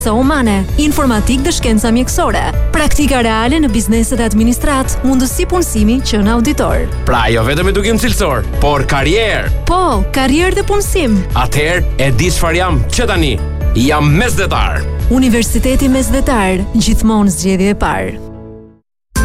humane, informatik dhe shkenca mjekësore, praktika reale në bizneset e administrat, mundësi punësimi që në auditor. Pra jo vetëm edukim cilësor, por karrierë. Po, karrierë dhe punësim. Atëherë e di çfarë jam që tani. Jam mesdhetar. Universiteti Mesdhetar, gjithmonë zgjedhje e parë.